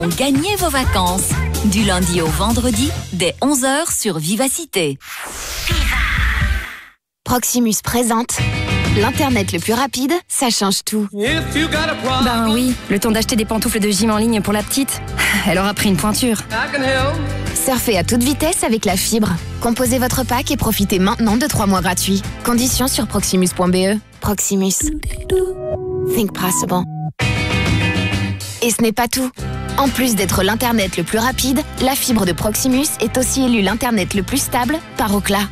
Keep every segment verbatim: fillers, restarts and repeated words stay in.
Gagnez vos vacances. Du lundi au vendredi, dès onze heures sur Vivacité. Proximus présente l'Internet le plus rapide, ça change tout. Ben oui, le temps d'acheter des pantoufles de gym en ligne pour la petite. Elle aura pris une pointure. Surfez à toute vitesse avec la fibre. Composez votre pack et profitez maintenant de trois mois gratuits. Conditions sur proximus point b e. Proximus. Think possible. Et ce n'est pas tout. En plus d'être l'Internet le plus rapide, la fibre de Proximus est aussi élue l'Internet le plus stable par Ookla.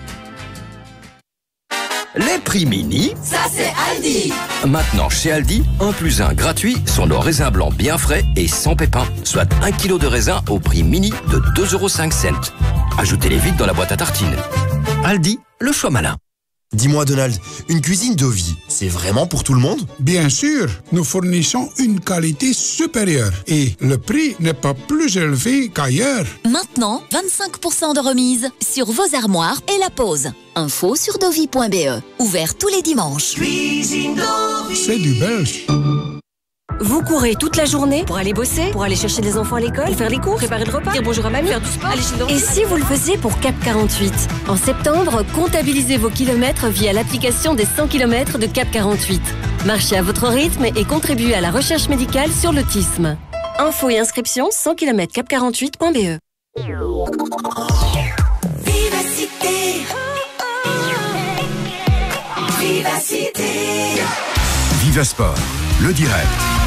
Les prix mini, ça c'est Aldi. Maintenant chez Aldi, un plus un gratuit sur nos raisins blancs bien frais et sans pépins, soit un kilo de raisin au prix mini de deux euros cinq. Ajoutez-les vite dans la boîte à tartines. Aldi, le choix malin. Dis-moi Donald, une cuisine de vie, c'est vraiment pour tout le monde? Bien sûr, nous fournissons une qualité supérieure et le prix n'est pas plus élevé qu'ailleurs. Maintenant, vingt-cinq pour cent de remise sur vos armoires et la pose. Info sur dovi point b e. Ouvert tous les dimanches. Cuisine Dovi. C'est du belge. Vous courez toute la journée pour aller bosser, pour aller chercher les enfants à l'école, pour faire les cours, préparer le repas, dire bonjour à mamie, faire du sport, aller chez le dentiste. Et si vous le faisiez pour Cap quarante-huit? En septembre, comptabilisez vos kilomètres via l'application des cent kilomètres de Cap quarante-huit. Marchez à votre rythme et contribuez à la recherche médicale sur l'autisme. Infos et inscriptions cent kilomètres cap quarante-huit point b e. Vivacité. Vivacité. Vivasport, le direct.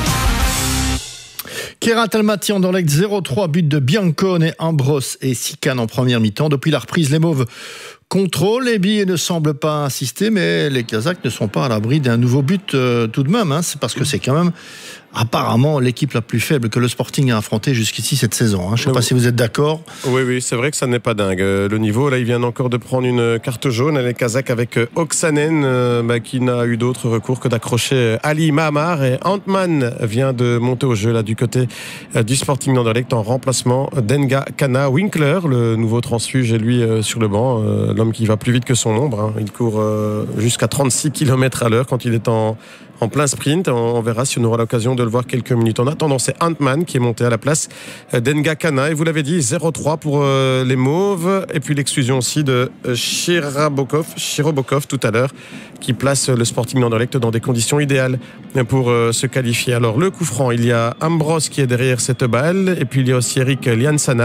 Kerat Almaty, Anderlecht zéro trois, but de Biancone, Ambros et Sican en première mi-temps. Depuis la reprise, les Mauves contrôlent, les billets ne semblent pas insister, mais les Kazakhs ne sont pas à l'abri d'un nouveau but euh, tout de même. Hein. C'est parce que c'est quand même apparemment l'équipe la plus faible que le Sporting a affrontée jusqu'ici cette saison. Hein. Je ne sais oui. pas si vous êtes d'accord. Oui, oui, c'est vrai que ça n'est pas dingue. Le niveau, là, il vient encore de prendre une carte jaune, les Kazakhs, avec Oksanen, euh, bah, qui n'a eu d'autre recours que d'accrocher Ali Mahamar. Et Antman vient de monter au jeu là du côté euh, du Sporting d'Anderlecht en remplacement d'Enga Kana. Winkler, le nouveau transfuge, est lui euh, sur le banc. Euh, l'homme qui va plus vite que son ombre. Hein. Il court euh, jusqu'à trente-six kilomètres à l'heure quand il est en... en plein sprint. On verra si on aura l'occasion de le voir quelques minutes. En attendant, c'est Antman qui est monté à la place d'Enga Kana. Et vous l'avez dit, zéro trois pour euh, les Mauves. Et puis l'exclusion aussi de Shirobokov, Shirobokov tout à l'heure, qui place le Sporting d'Anderlecht dans des conditions idéales pour euh, se qualifier. Alors, le coup franc, il y a Ambros qui est derrière cette balle. Et puis, il y a aussi Eric Liansana.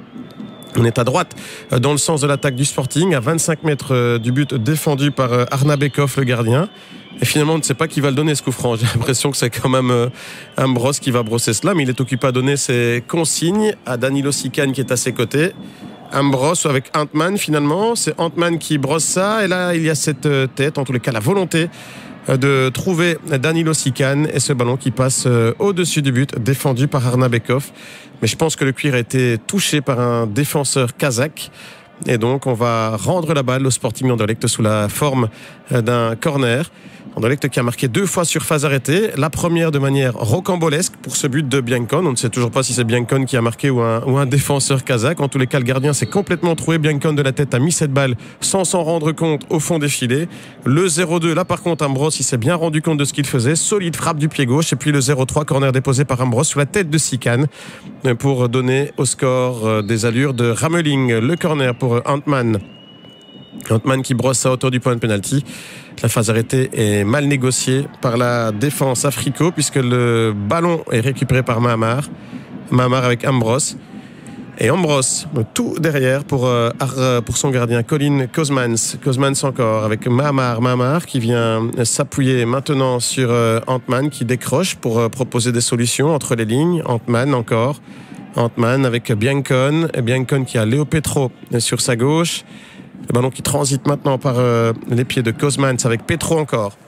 On est à droite dans le sens de l'attaque du Sporting, à vingt-cinq mètres du but défendu par Arnabekov, le gardien. Et finalement, on ne sait pas qui va le donner, ce coup franc. J'ai l'impression que c'est quand même euh, Ambros qui va brosser cela, mais il est occupé à donner ses consignes à Danilo Sican qui est à ses côtés. Ambros avec Antman, finalement. C'est Antman qui brosse ça. Et là, il y a cette tête, en tous les cas, la volonté de trouver Danilo Sican et ce ballon qui passe euh, au-dessus du but, défendu par Arnabekov. Mais je pense que le cuir a été touché par un défenseur kazakh. Et donc, on va rendre la balle au Sporting d'Anderlecht sous la forme d'un corner. Anderlecht qui a marqué deux fois sur phase arrêtée. La première de manière rocambolesque pour ce but de Biancone. On ne sait toujours pas si c'est Biancone qui a marqué ou un, ou un défenseur kazakh. En tous les cas, le gardien s'est complètement trouvé. Biancone de la tête a mis cette balle sans s'en rendre compte au fond des filets. Le zéro deux, là par contre, Ambros, il s'est bien rendu compte de ce qu'il faisait. Solide frappe du pied gauche. Et puis le zéro trois, corner déposé par Ambros sous la tête de Sican pour donner au score des allures de Rameling. Le corner pour Antman. Antman qui brosse à hauteur du point de pénalty. La phase arrêtée est mal négociée par la défense africo puisque le ballon est récupéré par Mahamar. Mahamar avec Ambros. Et Ambros, tout derrière pour, euh, pour son gardien, Colin Kozmans. Kozmans encore avec Mahamar. Mahamar qui vient s'appuyer maintenant sur euh, Antman qui décroche pour euh, proposer des solutions entre les lignes. Antman encore. Antman avec Biancone. Et Biancone qui a Léo Petro sur sa gauche. Le ballon qui transite maintenant par euh, les pieds de Kozmans avec Petro encore.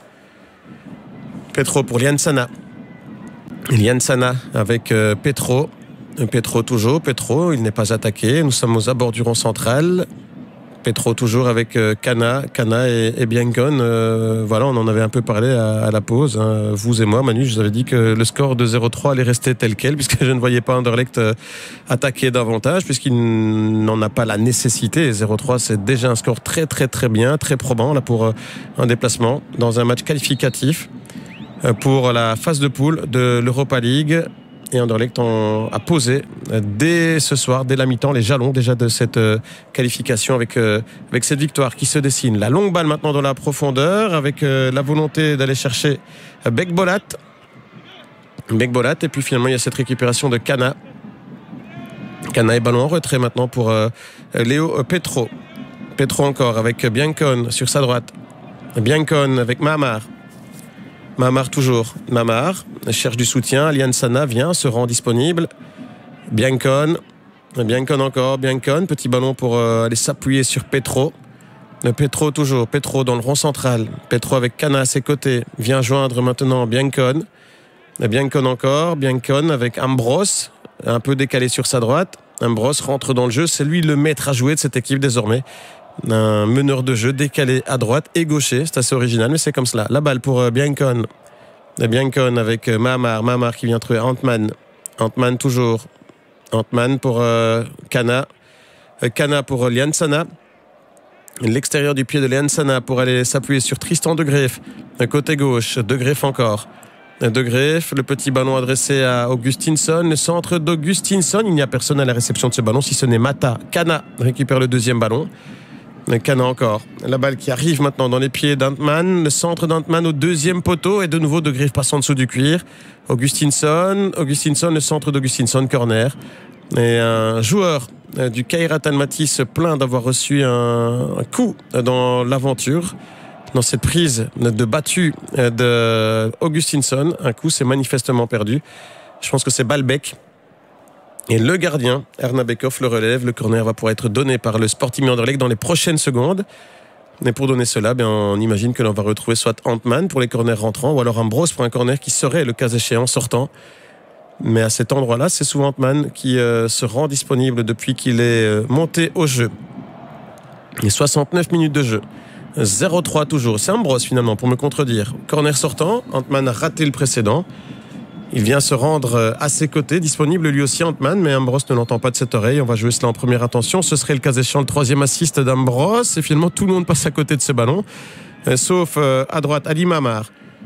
Petro pour Liansana. Liansana avec euh, Petro. Petro toujours. Petro, il n'est pas attaqué. Nous sommes aux abords du rond central. Petro toujours avec euh, Kana. Kana et, et Biancone. Euh, voilà, on en avait un peu parlé à, à la pause. Hein. Vous et moi, Manu, je vous avais dit que le score de zéro trois allait rester tel quel, puisque je ne voyais pas Anderlecht euh, attaquer davantage, puisqu'il n'en a pas la nécessité. zéro trois, c'est déjà un score très très très bien, très probant là pour euh, un déplacement dans un match qualificatif euh, pour la phase de poule de l'Europa League. Et Anderlecht en, a posé dès ce soir, dès la mi-temps, les jalons déjà de cette euh, qualification avec, euh, avec cette victoire qui se dessine. La longue balle maintenant dans la profondeur avec euh, la volonté d'aller chercher Bekbolat. Bekbolat et puis finalement il y a cette récupération de Kana. Kana et ballon en retrait maintenant pour euh, Léo Petro. Petro encore avec Biancon sur sa droite. Biancon avec Mahamar. Mahamar toujours. Mahamar cherche du soutien. Alian Sana vient, se rend disponible. Biancon. Biancon encore. Biancon. Petit ballon pour euh, aller s'appuyer sur Petro. Petro toujours. Petro dans le rond central. Petro avec Kana à ses côtés. Vient joindre maintenant Biancon. Biancon encore. Biancon avec Ambrose. Un peu décalé sur sa droite. Ambrose rentre dans le jeu. C'est lui le maître à jouer de cette équipe désormais. Un meneur de jeu décalé à droite et gaucher, c'est assez original, mais c'est comme cela. La balle pour Biancon. Biancon avec Mahamar. Mahamar qui vient trouver Antman. Antman toujours. Antman pour euh, Kana. Kana pour Liansana. L'extérieur du pied de Liansana pour aller s'appuyer sur Tristan De Greef. Côté gauche, De Greef encore. De Greef, le petit ballon adressé à Augustinsson. Le centre d'Augustinsson. Il n'y a personne à la réception de ce ballon si ce n'est Mata. Kana récupère le deuxième ballon. Kana encore. La balle qui arrive maintenant dans les pieds d'Antman. Le centre d'Antman au deuxième poteau. Et de nouveau De Greef passe en dessous du cuir. Augustinsson. Augustinsson, le centre d'Augustinsson, corner. Et un joueur du Kairat Almaty se plaint d'avoir reçu un coup dans l'aventure. Dans cette prise de battue de Augustinsson. Un coup, c'est manifestement perdu. Je pense que c'est Balbec. Et le gardien, Erna Bekov, le relève. Le corner va pouvoir être donné par le Sporting Anderlecht dans les prochaines secondes. Mais pour donner cela, bien, on imagine que l'on va retrouver soit Antman pour les corners rentrants ou alors Ambrose pour un corner qui serait, le cas échéant, sortant. Mais à cet endroit-là, c'est souvent Antman qui euh, se rend disponible depuis qu'il est euh, monté au jeu. Et soixante-neuf minutes de jeu. zéro trois toujours. C'est Ambrose finalement pour me contredire. Corner sortant, Antman a raté le précédent. Il vient se rendre à ses côtés, disponible lui aussi Antman, mais Ambrose ne l'entend pas de cette oreille. On va jouer cela en première intention. Ce serait le cas échéant le troisième assist d'Ambrose. Et finalement, tout le monde passe à côté de ce ballon, sauf à droite Ali Mahamar.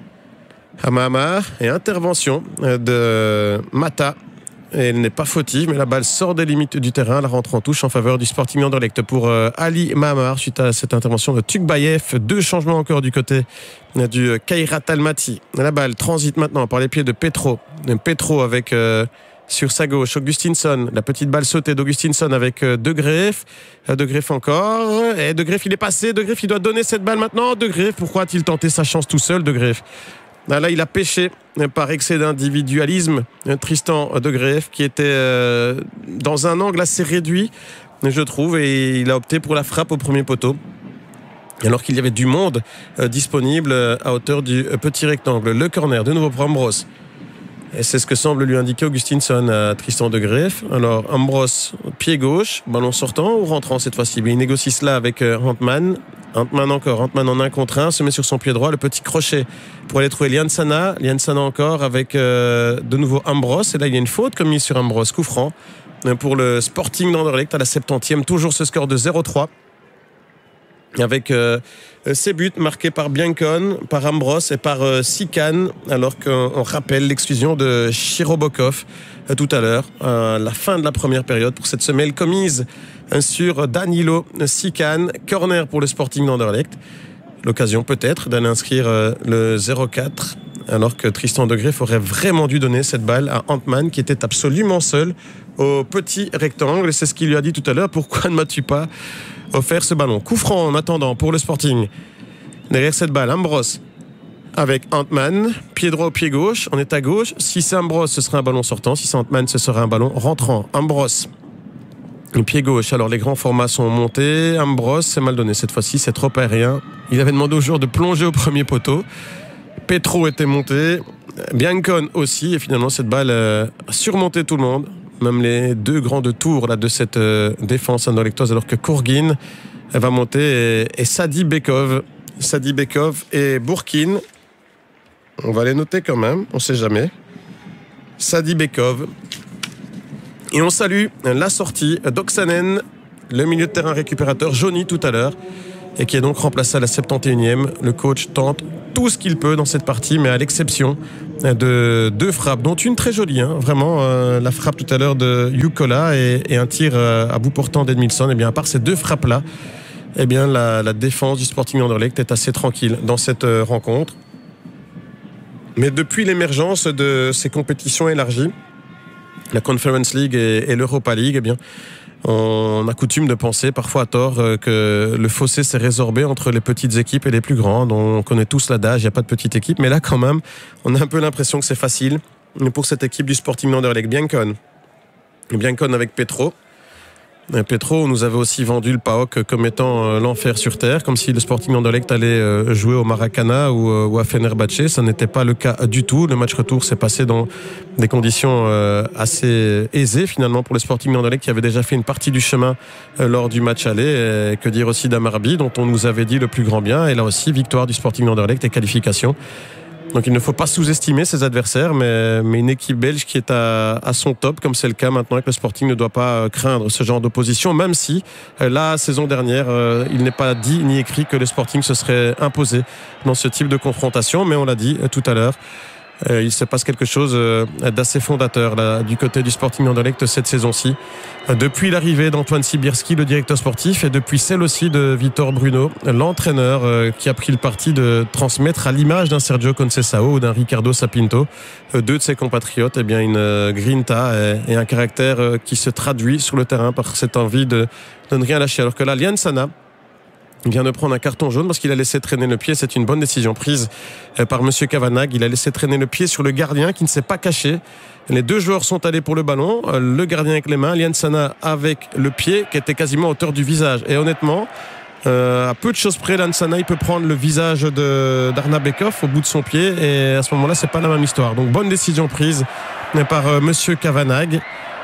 Mahamar et intervention de Mata. Et elle n'est pas fautive, mais la balle sort des limites du terrain. La rentre en touche en faveur du Sporting Anderlecht pour euh, Ali Mahamar suite à cette intervention de Tukbayev. Deux changements encore du côté du Kairat Almaty. La balle transite maintenant par les pieds de Petro. Petro avec euh, sur sa gauche Augustinsson. La petite balle sautée d'Augustinsson avec euh, De Greef. De Greef encore. Et De Greef il est passé. De Greef il doit donner cette balle maintenant. De Greef, pourquoi a-t-il tenté sa chance tout seul, De Greef? Là, il a pêché par excès d'individualisme. Tristan De Greef qui était euh, dans un angle assez réduit, je trouve, et il a opté pour la frappe au premier poteau. Alors qu'il y avait du monde euh, disponible à hauteur du petit rectangle. Le corner, de nouveau pour Ambrose. Et c'est ce que semble lui indiquer Augustinsson à Tristan De Greef. Alors Ambrose, pied gauche, ballon sortant ou rentrant cette fois-ci. Mais il négocie cela avec euh, Antman. Antman encore, Antman en un contre un, se met sur son pied droit, le petit crochet pour aller trouver Liansana. Liansana encore avec euh, de nouveau Ambrose. Et là, il y a une faute commise sur Ambrose, coup franc pour le Sporting d'Anderlecht à la septantième. Toujours ce score de zéro trois. Avec euh, ces buts marqués par Biancon, par Ambrose et par euh, Sikan, alors qu'on rappelle l'exclusion de Shirobokov euh, tout à l'heure, à la fin de la première période pour cette semelle commise euh, sur Danilo Sikan. Corner pour le Sporting d'Anderlecht. L'occasion peut-être d'aller inscrire euh, le zéro quatre, alors que Tristan De Greef aurait vraiment dû donner cette balle à Antman qui était absolument seul au petit rectangle. Et c'est ce qu'il lui a dit tout à l'heure. Pourquoi ne m'as-tu pas offert ce ballon? Coup franc en attendant pour le Sporting. Derrière cette balle, Ambrose avec Antman, pied droit au pied gauche, on est à gauche. Si c'est Ambrose, ce sera un ballon sortant. Si c'est Antman, ce sera un ballon rentrant. Ambrose, pied gauche. Alors les grands formats sont montés. Ambrose, c'est mal donné cette fois-ci, c'est trop aérien. Il avait demandé aux joueurs de plonger au premier poteau. Petro était monté, Biancon aussi, et finalement cette balle a surmonté tout le monde. Même les deux grandes tours là, de cette euh, défense anderlechtoise, alors que Kourgin elle va monter et, et Sadi Bekov. Sadi Bekov et Bourkin. On va les noter quand même, on ne sait jamais. Sadi Bekov. Et on salue la sortie d'Oksanen, le milieu de terrain récupérateur, Johnny tout à l'heure. et qui est donc remplacé à la septante et unième. Le coach tente tout ce qu'il peut dans cette partie, mais à l'exception de deux frappes, dont une très jolie, hein, vraiment, euh, la frappe tout à l'heure de Jukola et, et un tir euh, à bout portant d'Edmilson. Et bien, à part ces deux frappes-là, eh bien, la, la défense du Sporting Anderlecht est assez tranquille dans cette euh, rencontre. Mais depuis l'émergence de ces compétitions élargies, la Conference League et, et l'Europa League, eh bien, on a coutume de penser, parfois à tort, que le fossé s'est résorbé entre les petites équipes et les plus grandes. On connaît tous l'adage, il n'y a pas de petite équipe. Mais là, quand même, on a un peu l'impression que c'est facile. Mais pour cette équipe du Sporting Anderlecht, Biancone. Biancone avec Petro. Petro nous avait aussi vendu le P A O K comme étant l'enfer sur terre, comme si le Sporting Anderlecht allait jouer au Maracana ou à Fenerbahçe. Ça n'était pas le cas du tout. Le match retour s'est passé dans des conditions assez aisées finalement pour le Sporting Anderlecht qui avait déjà fait une partie du chemin lors du match aller. Et que dire aussi d'Amarby dont on nous avait dit le plus grand bien. Et là aussi, victoire du Sporting Anderlecht et qualification. Donc il ne faut pas sous-estimer ses adversaires, mais, mais une équipe belge qui est à, à son top, comme c'est le cas maintenant, et que le Sporting ne doit pas craindre ce genre d'opposition, même si la saison dernière, euh, il n'est pas dit ni écrit que le Sporting se serait imposé dans ce type de confrontation, mais on l'a dit tout à l'heure. Il se passe quelque chose d'assez fondateur là, du côté du Sporting Anderlecht cette saison-ci. Depuis l'arrivée d'Antoine Sibierski, le directeur sportif, et depuis celle aussi de Vitor Bruno, l'entraîneur qui a pris le parti de transmettre à l'image d'un Sergio Conceição ou d'un Ricardo Sapinto, deux de ses compatriotes, eh bien une grinta et un caractère qui se traduit sur le terrain par cette envie de, de ne rien lâcher. Alors que là, Lian Sana vient de prendre un carton jaune parce qu'il a laissé traîner le pied. C'est une bonne décision prise par monsieur Kavanagh. Il a laissé traîner le pied sur le gardien qui ne s'est pas caché. Les deux joueurs sont allés pour le ballon. Le gardien avec les mains, Lian Sana avec le pied qui était quasiment à hauteur du visage. Et honnêtement, euh, à peu de choses près, Lian Sana, il peut prendre le visage de, d'Arna Bekov au bout de son pied. Et à ce moment-là, c'est pas la même histoire. Donc bonne décision prise par euh, monsieur Kavanagh.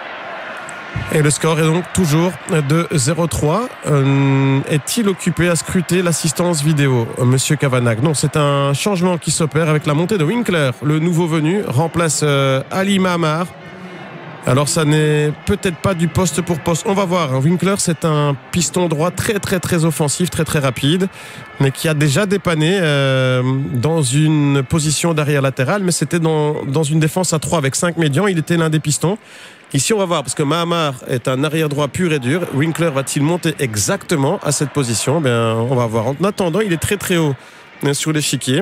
Et le score est donc toujours de zéro trois. Euh, est-il occupé à scruter l'assistance vidéo, monsieur Kavanagh? Non, c'est un changement qui s'opère avec la montée de Winkler. Le nouveau venu remplace euh, Ali Mahamar. Alors ça n'est peut-être pas du poste pour poste. On va voir. Winkler, c'est un piston droit très très très offensif, très très rapide, mais qui a déjà dépanné euh, dans une position d'arrière latéral, mais c'était dans, dans une défense à trois avec cinq médians. Il était l'un des pistons. Ici, on va voir, parce que Mahamar est un arrière droit pur et dur. Winkler va-t-il monter exactement à cette position? Bien, on va voir. En attendant, il est très très haut sur l'échiquier.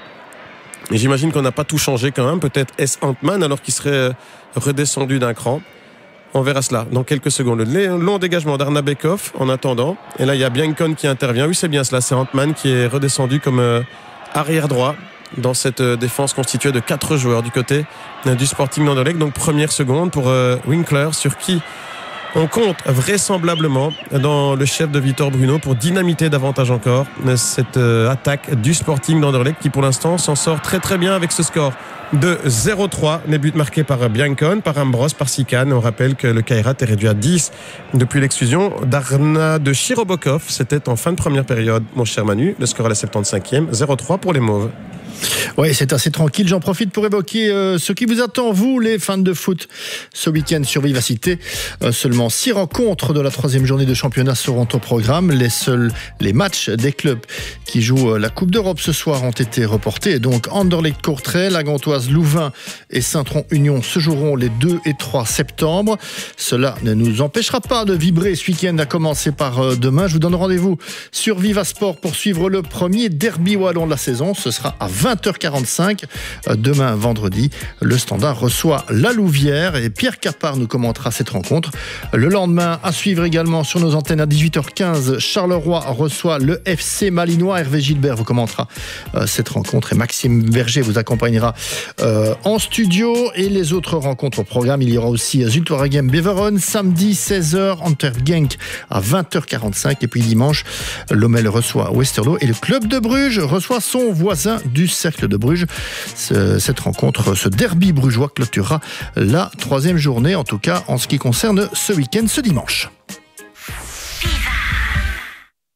Et j'imagine qu'on n'a pas tout changé quand même. Peut-être est-ce Antman alors qu'il serait redescendu d'un cran. On verra cela dans quelques secondes. Le long dégagement d'Arna Bekov en attendant. Et là, il y a Biancone qui intervient. Oui, c'est bien cela. C'est Antman qui est redescendu comme arrière droit dans cette défense constituée de quatre joueurs du côté du Sporting Anderlecht. Donc première seconde pour euh, Winkler, sur qui on compte vraisemblablement dans le chef de Vitor Bruno pour dynamiter davantage encore cette euh, attaque du Sporting d'Anderlecht qui pour l'instant s'en sort très très bien avec ce score de zéro trois. Les buts marqués par Biancone, par Ambros, par Sikan. On rappelle que le Kairat est réduit à dix depuis l'exclusion d'Arna de Chirobokov. C'était en fin de première période, mon cher Manu. Le score à la septante-cinquième, zéro trois pour les Mauves. Oui, c'est assez tranquille. J'en profite pour évoquer euh, ce qui vous attend, vous, les fans de foot, ce week-end sur Vivacité. Euh, seulement six rencontres de la troisième journée de championnat seront au programme. Les seuls les matchs des clubs qui jouent la Coupe d'Europe ce soir ont été reportés. Et donc, Anderlecht-Courtrai, la Gantoise Louvain et Saint-Tron-Union se joueront les deux et trois septembre. Cela ne nous empêchera pas de vibrer ce week-end, à commencer par euh, demain. Je vous donne rendez-vous sur Vivasport pour suivre le premier derby wallon de la saison. Ce sera à vingt heures quarante-cinq. Demain, vendredi, le Standard reçoit la Louvière et Pierre Capard nous commentera cette rencontre. Le lendemain, à suivre également sur nos antennes à dix-huit heures quinze, Charleroi reçoit le F C Malinois. Hervé Gilbert vous commentera euh, cette rencontre et Maxime Berger vous accompagnera euh, en studio. Et les autres rencontres au programme, il y aura aussi Zulte Waregem Beveren samedi seize heures, Antwerp Genk à vingt heures quarante-cinq et puis dimanche, Lommel reçoit Westerlo et le club de Bruges reçoit son voisin du Cercle de Bruges. Cette rencontre, ce derby brugeois clôturera la troisième journée, en tout cas en ce qui concerne ce week-end, ce dimanche.